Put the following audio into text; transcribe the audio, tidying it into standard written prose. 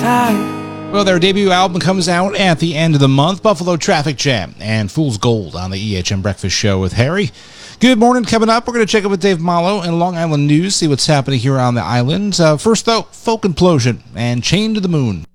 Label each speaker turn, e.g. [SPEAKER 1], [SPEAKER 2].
[SPEAKER 1] Well, their debut album comes out at the end of the month, Buffalo Traffic Jam, and Fool's Gold on the EHM Breakfast Show with Harry. Good morning. Coming up, we're going to check in with Dave Malo and Long Island News, see what's happening here on the island. First, though, Folk Implosion and Chained to the Moon.